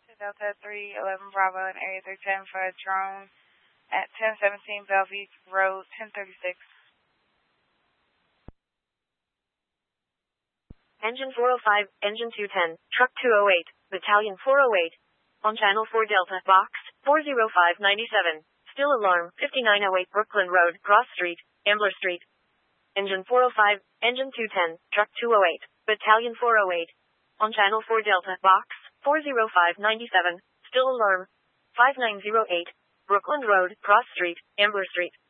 to Delta 311 Bravo and Area 310 for a drone at 1017 Bellevue Road, 1036. Engine 405, Engine 210, Truck 208, Battalion 408. On Channel 4 Delta, Box 40597. Still alarm, 5908 Brooklyn Road, Cross Street, Ambler Street. Engine 405, Engine 210, Truck 208, Battalion 408. On Channel 4 Delta, Box 40597. Still alarm, 5908 Brooklyn Road, Cross Street, Ambler Street.